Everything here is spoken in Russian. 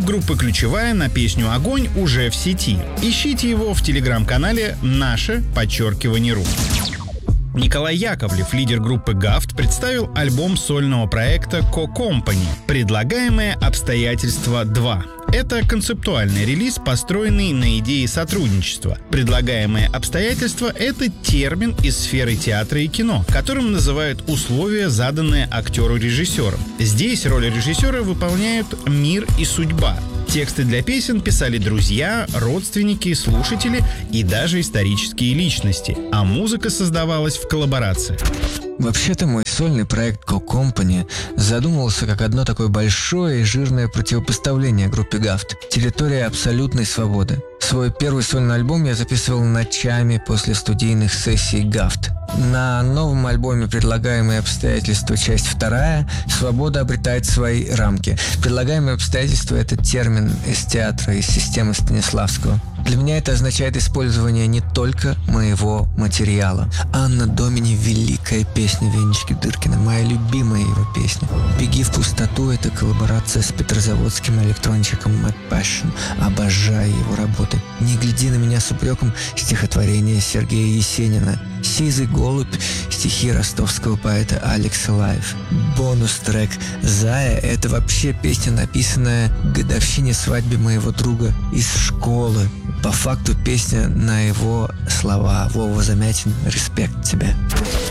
Клип группы «Ключевая» на песню «Огонь» уже в сети. Ищите его в телеграм-канале «Наше_ру». Николай Яковлев, лидер группы «Гафт», представил альбом сольного проекта «Co-Company» «Предлагаемые обстоятельства 2». Это концептуальный релиз, построенный на идее сотрудничества. Предлагаемые обстоятельства — это термин из сферы театра и кино, которым называют условия, заданные актеру-режиссером. Здесь роль режиссера выполняют мир и судьба. Тексты для песен писали друзья, родственники, слушатели и даже исторические личности, а музыка создавалась в коллаборации. Вообще-то мой сольный проект Co-Company задумывался как одно такое большое и жирное противопоставление группе «Гафт» — территория абсолютной свободы. Свой первый сольный альбом я записывал ночами после студийных сессий «Гафт». На новом альбоме «Предлагаемые обстоятельства. Часть 2» свобода обретает свои рамки. «Предлагаемые обстоятельства» — это термин из театра, из системы Станиславского. Для меня это означает использование не только моего материала. «Анна Домини» — великая песня Венечки Дыркина, моя любимая его песня. «Беги в пустоту» — это коллаборация с петрозаводским электронщиком Mad Passion. Обожаю его работы. «Не гляди на меня с упреком» — стихотворение Сергея Есенина. «Сизый голубь» — стихи ростовского поэта Алекса Лайв. Бонус-трек «Зая» — это вообще песня, написанная к годовщине свадьбы моего друга из школы. По факту песня на его слова. Вова Замятин, респект тебе.